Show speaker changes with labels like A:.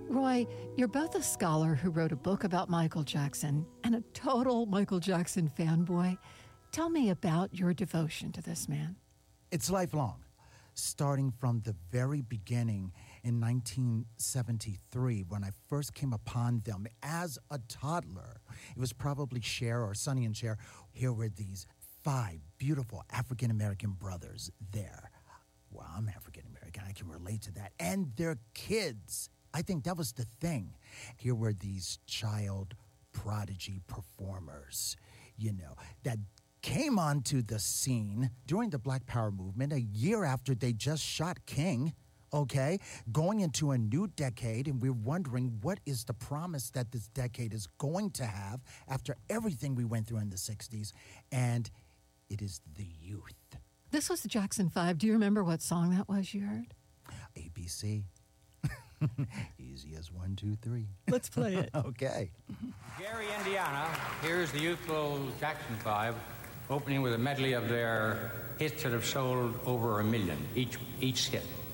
A: Roy, you're both a scholar who wrote a book about Michael Jackson and a total Michael Jackson fanboy. Tell me about your devotion to this man.
B: It's lifelong. Starting from the very beginning in 1973, when I first came upon them as a toddler. It was probably Cher or Sonny and Cher. Here were these 5 beautiful African-American brothers there. Well, I'm African-American. I can relate to that. And their kids. I think that was the thing. Here were these child prodigy performers, that came onto the scene during the Black Power movement a year after they just shot King, okay? Going into a new decade, and we're wondering what is the promise that this decade is going to have after everything we went through in the 60s, and it is the youth.
A: This was the Jackson 5. Do you remember what song that was you heard?
B: ABC. Easy as 1, 2, 3.
A: Let's play it.
B: Okay.
C: Gary, Indiana. Here's the youthful Jackson 5, opening with a medley of their hits that have sold over 1 million, each hit.